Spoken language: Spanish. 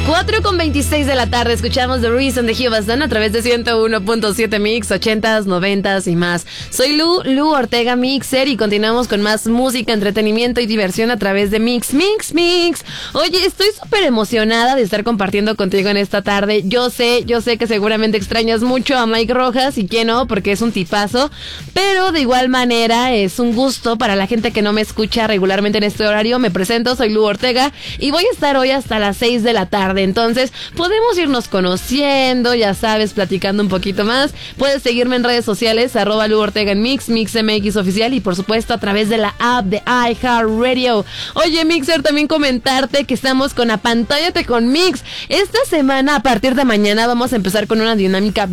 4:26 de la tarde, escuchamos The Reason de Giovanni Bastón a través de 101.7 Mix, 80s, 90s y más. Soy Lu Ortega Mixer y continuamos con más música, entretenimiento y diversión a través de Mix. Oye, estoy súper emocionada de estar compartiendo contigo en esta tarde. Yo sé que seguramente extrañas mucho a Mike Rojas y quién no, porque es un tipazo, pero de igual manera es un gusto para la gente que no me escucha regularmente en este horario. Me presento, soy Lu Ortega y voy a estar hoy hasta las 6 de la tarde. Entonces, podemos irnos conociendo, ya sabes, platicando un poquito más. Puedes seguirme en redes sociales, @Lu Ortega en Mix MX Oficial y por supuesto a través de la app de iHeartRadio. Oye, Mixer, también comentarte que estamos con Apantállate con Mix. Esta semana, a partir de mañana, vamos a empezar con una dinámica